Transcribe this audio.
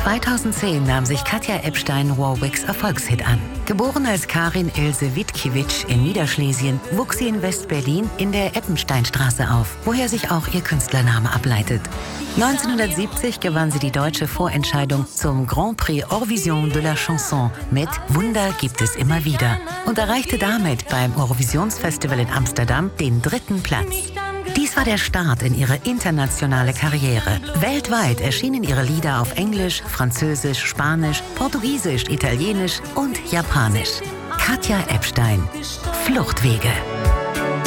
2010 nahm sich Katja Epstein Warwicks Erfolgshit an. Geboren als Karin Ilse Witkiewicz in Niederschlesien, wuchs sie in West-Berlin in der Eppensteinstraße auf, woher sich auch ihr Künstlername ableitet. 1970 gewann sie die deutsche Vorentscheidung zum Grand Prix Eurovision de la Chanson mit Wunder gibt es immer wieder und erreichte damit beim Eurovisionsfestival in Amsterdam den 3. Platz. Dies war der Start in ihre internationale Karriere. Weltweit erschienen ihre Lieder auf Englisch, Französisch, Spanisch, Portugiesisch, Italienisch und Japanisch. Katja Epstein. Fluchtwege.